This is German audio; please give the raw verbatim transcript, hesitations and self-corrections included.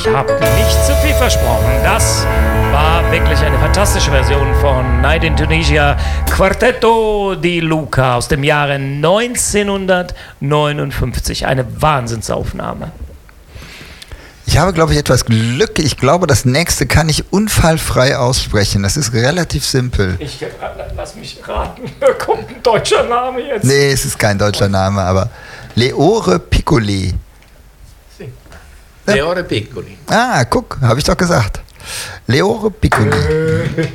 Ich habe nicht zu viel versprochen. Das war wirklich eine fantastische Version von Night in Tunisia, Quartetto di Luca aus dem Jahre neunzehnhundertneunundfünfzig. Eine Wahnsinnsaufnahme. Ich habe, glaube ich, etwas Glück. Ich glaube, das nächste kann ich unfallfrei aussprechen. Das ist relativ simpel. Ich lass mich raten. Da kommt ein deutscher Name jetzt. Nee, es ist kein deutscher Name, aber Leore Piccoli. Leore Piccoli. Ah, guck, habe ich doch gesagt. Leore Piccoli.